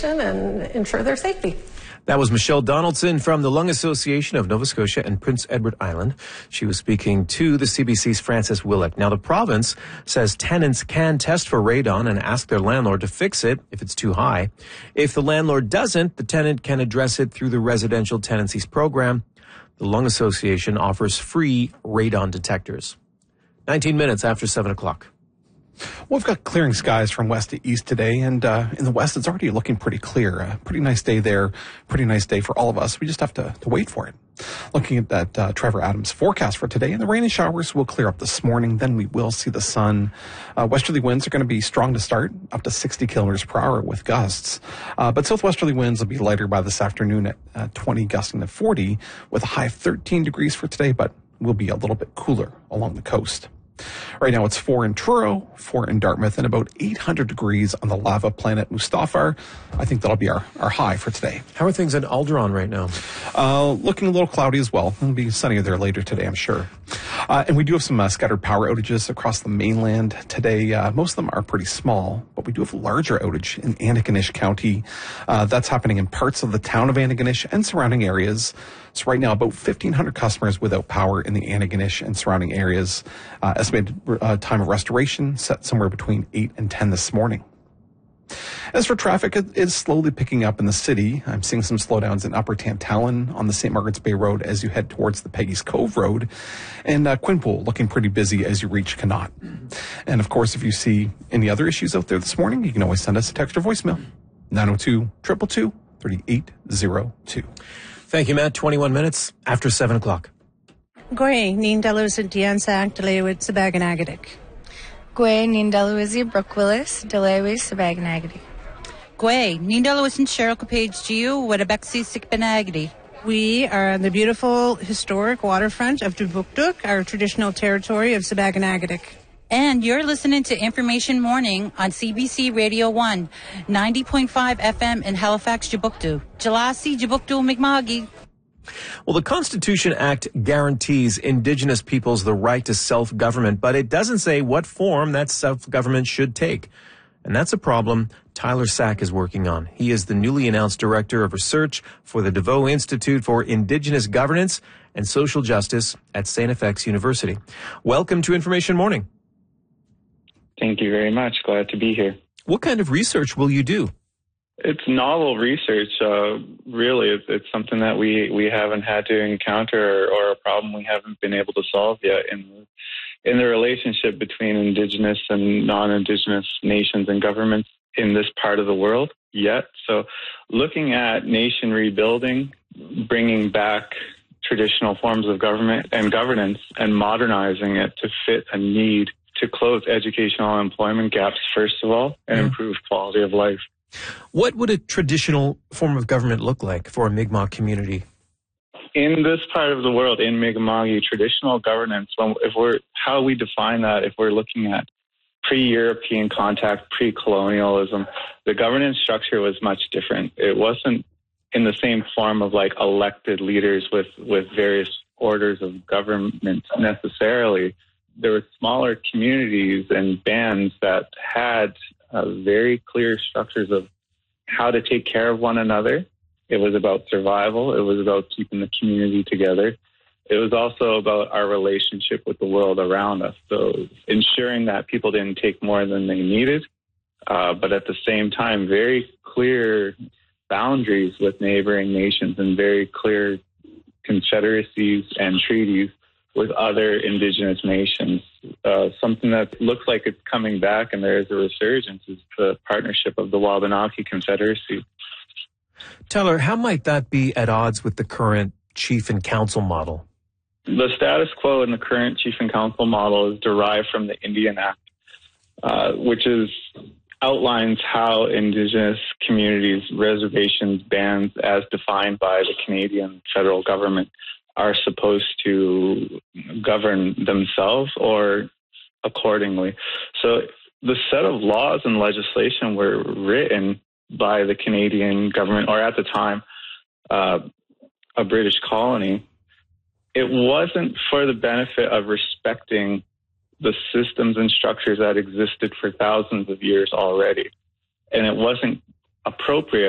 population and ensure their safety. That was Michelle Donaldson from the Lung Association of Nova Scotia and Prince Edward Island. She was speaking to the CBC's Francis Willick. Now, the province says tenants can test for radon and ask their landlord to fix it if it's too high. If the landlord doesn't, the tenant can address it through the Residential Tenancies Program. The Lung Association offers free radon detectors. 19 minutes after 7 o'clock. Well, we've got clearing skies from west to east today, and in the west, it's already looking pretty clear. A pretty nice day there, pretty nice day for all of us. We just have to wait for it. Looking at that Trevor Adams forecast for today, and the rain and showers will clear up this morning. Then we will see the sun. Westerly winds are going to be strong to start, up to 60 kilometers per hour with gusts. But southwesterly winds will be lighter by this afternoon at 20, gusting to 40, with a high of 13 degrees for today, but will be a little bit cooler along the coast. Right now it's 4 in Truro, 4 in Dartmouth, and about 800 degrees on the lava planet Mustafar. I think that'll be our high for today. How are things in Alderon right now? Looking a little cloudy as well. It'll be sunnier there later today, I'm sure. And we do have some scattered power outages across the mainland today. Most of them are pretty small, but we do have a larger outage in Antigonish County. That's happening in parts of the town of Antigonish and surrounding areas. So right now, about 1,500 customers without power in the Antigonish and surrounding areas. Estimated time of restoration set somewhere between 8 and 10 this morning. As for traffic, it is slowly picking up in the city. I'm seeing some slowdowns in Upper Tantallon on the St. Margaret's Bay Road as you head towards the Peggy's Cove Road, and Quinpool looking pretty busy as you reach Connaught. And of course, if you see any other issues out there this morning, you can always send us a text or voicemail. 902-222-3802. Thank you, Matt. 21 minutes after 7 o'clock. Gwe, Nindalu Diansak, Delewit, Sabaganagadik. Gwe, Nindalu Brooke Willis, Delewi, Sabaganagadi. Gwe, Nindalu and Cheryl Page Giu, Wedabexi Sikbanagadi. We are on the beautiful historic waterfront of Dubukduk, our traditional territory of Sabaganagadik. And you're listening to Information Morning on CBC Radio 1, 90.5 FM in Halifax, Jabukdu. Jalasi, Jabukdu, Mi'kma'ki. Well, the Constitution Act guarantees Indigenous peoples the right to self-government, but it doesn't say what form that self-government should take. And that's a problem Tyler Sack is working on. He is the newly announced Director of Research for the DeVoe Institute for Indigenous Governance and Social Justice at St. FX University. Welcome to Information Morning. Thank you very much. Glad to be here. What kind of research will you do? It's novel research. Really, it's something that we haven't had to encounter or a problem we haven't been able to solve yet in the relationship between Indigenous and non-Indigenous nations and governments in this part of the world yet. So looking at nation rebuilding, bringing back traditional forms of government and governance and modernizing it to fit a need to close educational and employment gaps, first of all, and improve quality of life. What would a traditional form of government look like for a Mi'kmaq community? In this part of the world, in Mi'kma'ki, traditional governance, how we define that, if we're looking at pre-European contact, pre-colonialism, the governance structure was much different. It wasn't in the same form of like elected leaders with various orders of government necessarily. There were smaller communities and bands that had very clear structures of how to take care of one another. It was about survival. It was about keeping the community together. It was also about our relationship with the world around us. So ensuring that people didn't take more than they needed, but at the same time, very clear boundaries with neighboring nations and very clear confederacies and treaties with other Indigenous nations. Something that looks like it's coming back and there is a resurgence is the partnership of the Wabanaki Confederacy. Tyler, how might that be at odds with the current chief and council model? The status quo in the current chief and council model is derived from the Indian Act, which outlines how Indigenous communities, reservations, bands, as defined by the Canadian federal government, are supposed to govern themselves or accordingly. So the set of laws and legislation were written by the Canadian government, or at the time, a British colony. It wasn't for the benefit of respecting the systems and structures that existed for thousands of years already. And it wasn't appropriate